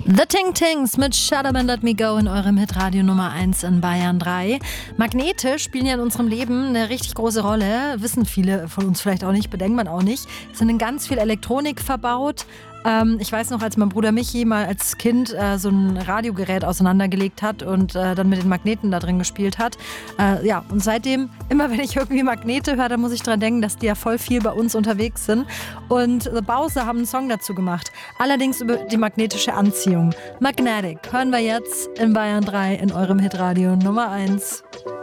The Ting Tings mit Shut Up and Let Me Go in eurem Hitradio Nummer 1 in Bayern 3. Magnete spielen ja in unserem Leben eine richtig große Rolle. Wissen viele von uns vielleicht auch nicht, bedenkt man auch nicht. Es sind in ganz viel Elektronik verbaut. Ich weiß noch, als mein Bruder Michi mal als Kind so ein Radiogerät auseinandergelegt hat und dann mit den Magneten da drin gespielt hat. Und seitdem, immer wenn ich irgendwie Magnete höre, dann muss ich dran denken, dass die ja voll viel bei uns unterwegs sind. Und The Bowser haben einen Song dazu gemacht. Allerdings über die magnetische Anziehung. Magnetic hören wir jetzt in Bayern 3 in eurem Hitradio Nummer 1.